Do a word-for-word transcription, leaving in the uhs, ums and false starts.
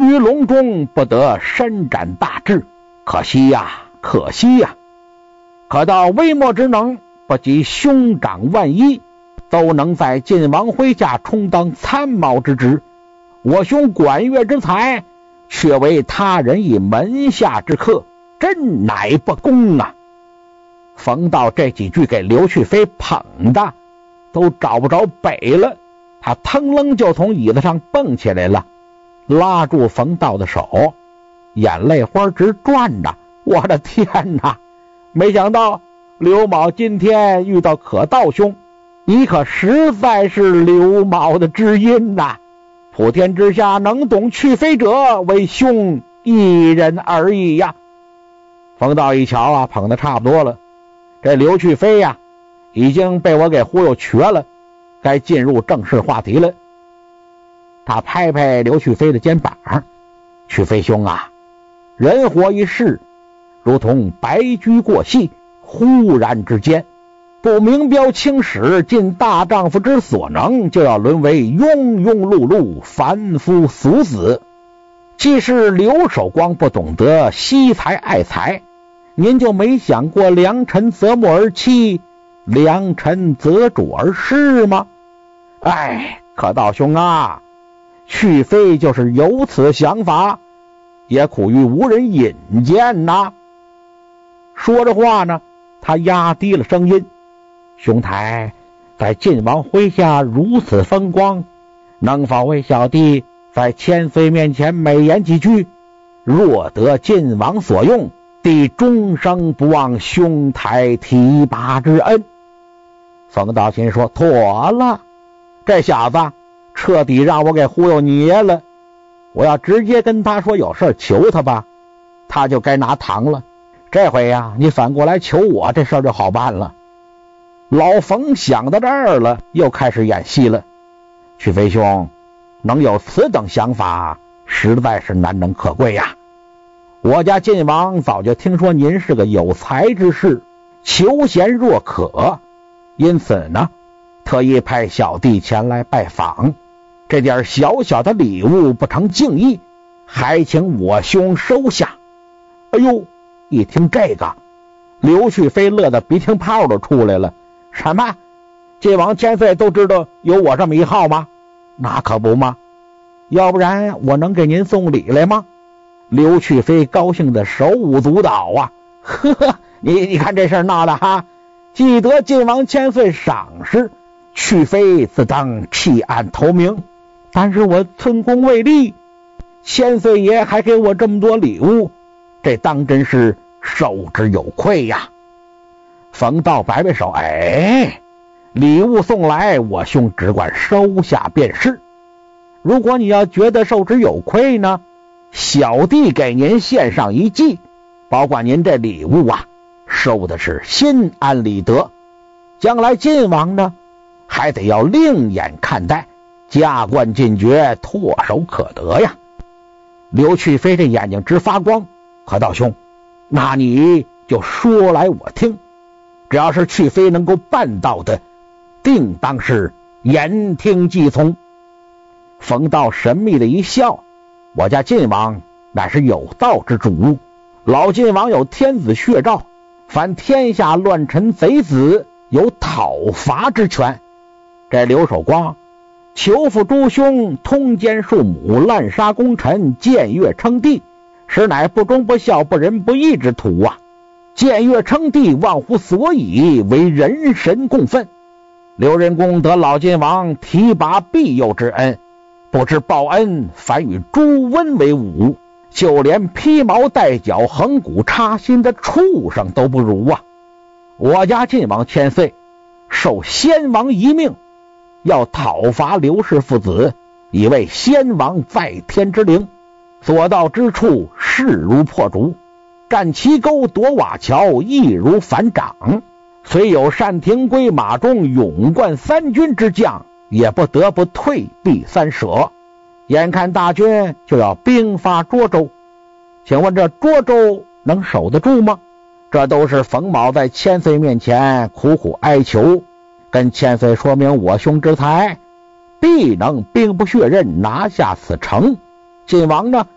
于隆中，不得伸展大志，可惜呀、啊，可惜呀、啊！可到微末之能，不及兄长万一，都能在晋王麾下充当参谋之职。我兄管乐之才，却为他人以门下之客，真乃不公啊！冯道这几句给刘去飞捧的都找不着北了，他腾楞就从椅子上蹦起来了，拉住冯道的手，眼泪花直转着。我的天哪，没想到刘某今天遇到可道兄，你可实在是刘某的知音呐！普天之下能懂去飞者，为兄一人而已呀！冯道一瞧啊，捧得差不多了，这刘去飞呀、啊，已经被我给忽悠瘸了，该进入正式话题了。他拍拍刘去飞的肩膀，去飞兄啊，人活一世，如同白驹过隙，忽然之间，不明标青史，尽大丈夫之所能，就要沦为庸庸碌碌凡夫俗子。既是刘守光不懂得惜才爱才，您就没想过良辰择木而栖，良辰择主而事吗？哎，可道兄啊，去飞就是有此想法，也苦于无人引荐呐。说着话呢，他压低了声音，兄台在晋王麾下如此风光，能否为小弟在千岁面前美言几句？若得晋王所用，弟终生不忘兄台提拔之恩。冯道心说，妥了，这小子彻底让我给忽悠捏了，我要直接跟他说有事求他吧，他就该拿糖了。这回呀、啊，你反过来求我，这事儿就好办了。老冯想到这儿了，又开始演戏了。去飞兄能有此等想法，实在是难能可贵呀。我家晋王早就听说您是个有才之士，求贤若渴，因此呢，特意派小弟前来拜访。这点小小的礼物不成敬意，还请我兄收下。哎呦，一听这个，刘去飞乐得鼻涕泡都出来了。什么？晋王千岁都知道有我这么一号吗？那可不吗？要不然我能给您送礼来吗？刘去飞高兴的手舞足蹈啊！呵呵，你你看这事儿闹的哈，既得晋王千岁赏识，去飞自当弃暗投明，但是我寸功未立，千岁爷还给我这么多礼物，这当真是受之有愧呀。冯道摆摆手，哎，礼物送来，我兄只管收下便是。如果你要觉得受之有愧呢，小弟给您献上一计，保管您这礼物啊，收的是心安理得。将来晋王呢，还得要另眼看待，加官进爵，唾手可得呀。刘去飞这眼睛直发光，可道兄，那你就说来我听，只要是去飞能够办到的，定当是言听计从。冯道神秘的一笑，我家晋王乃是有道之主，老晋王有天子血诏，凡天下乱臣贼子有讨伐之权。这刘守光求父诸兄，通奸庶母，滥杀功臣，僭越称帝，实乃不忠不孝不仁不义之徒啊！僭越称帝，忘乎所以，为人神共愤。刘仁恭得老晋王提拔庇佑之恩，不知报恩，反与朱温为伍，就连披毛戴角横骨插心的畜生都不如啊！我家晋王千岁受先王遗命，要讨伐刘氏父子，以为先王在天之灵，所到之处势如破竹，占其沟夺瓦桥，易如反掌。虽有单廷圭马中勇冠三军之将，也不得不退避三舍。眼看大军就要兵发涿州，请问这涿州能守得住吗？这都是冯某在千岁面前苦苦哀求，跟千岁说明我兄之才，必能兵不血刃拿下此城。晋王呢